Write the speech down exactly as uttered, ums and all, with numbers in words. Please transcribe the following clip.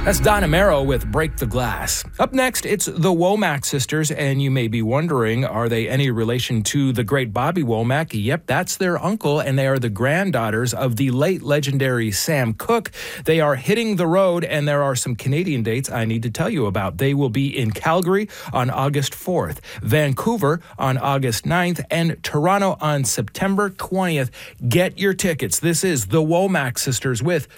That's Donna Merrill with Break the Glass. Up next, it's the Womack sisters, and you may be wondering, are they any relation to the great Bobby Womack? Yep, that's their uncle, and they are the granddaughters of the late legendary Sam Cooke. They are hitting the road, and there are some Canadian dates I need to tell you about. They will be in Calgary on August fourth, Vancouver on August ninth, and Toronto on September twentieth. Get your tickets. This is the Womack sisters with